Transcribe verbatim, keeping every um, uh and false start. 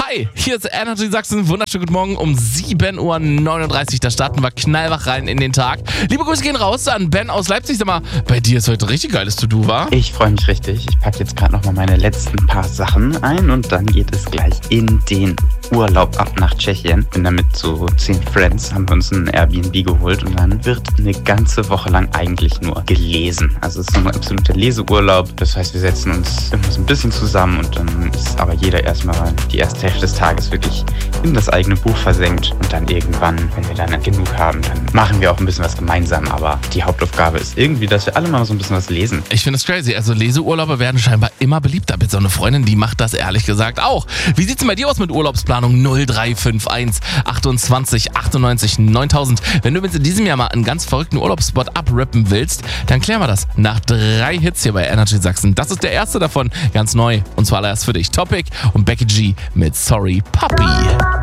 Hi, hier ist Energy Sachsen. Wunderschönen guten Morgen um sieben Uhr neununddreißig. Da starten wir knallwach rein in den Tag. Liebe Grüße gehen raus an Ben aus Leipzig. Sag mal, bei dir ist heute richtig geiles To-Do, wa? Ich freue mich richtig. Ich packe jetzt gerade nochmal meine letzten paar Sachen ein und dann geht es gleich in den Urlaub ab nach Tschechien. Bin damit so zehn Friends, haben wir uns ein Airbnb geholt und dann wird eine ganze Woche lang eigentlich nur gelesen. Also es ist so ein absoluter Leseurlaub. Das heißt, wir setzen uns immer so ein bisschen zusammen und dann ist aber jeder erstmal die erste Hälfte des Tages wirklich in das eigene Buch versenkt und dann irgendwann, wenn wir dann genug haben, dann machen wir auch ein bisschen was gemeinsam. Aber die Hauptaufgabe ist irgendwie, dass wir alle mal so ein bisschen was lesen. Ich finde es crazy. Also Leseurlaube werden scheinbar immer beliebter. Mit so eine Freundin, die macht das ehrlich gesagt auch. Wie sieht's denn bei dir aus mit Urlaubsplanung? null drei fünf eins achtundzwanzig achtundneunzig neuntausend. Wenn du jetzt in diesem Jahr mal einen ganz verrückten Urlaubsspot abrippen willst, dann klären wir das nach drei Hits hier bei Energy Sachsen. Das ist der erste davon, ganz neu. Und zwar allererst für dich Topic und Becky G mit Sorry Puppy.